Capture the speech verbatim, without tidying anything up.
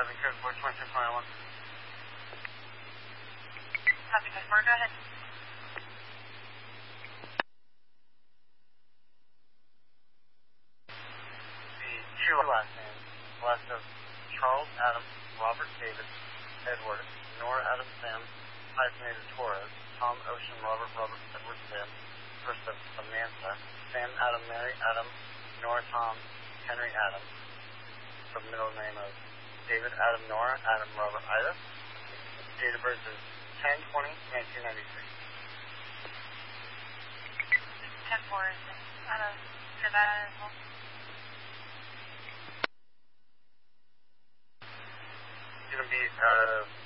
driving code four twenty-six one oh one. Copy, customer, go ahead. The two last names, last of Charles Adam, Robert David, Edward, Nora Adam Sam, hyphenated Torres, Tom Ocean Robert Robert Edward Sam, first of Samantha, Sam Adam Mary Adam, Nora Tom, Henry Adam, the middle name of David Adam Nora Adam Robert Ida. Date of birth is ten twenty nineteen ninety-three. ten four, is it? I don't know. Say that as well. It's going to be, uh,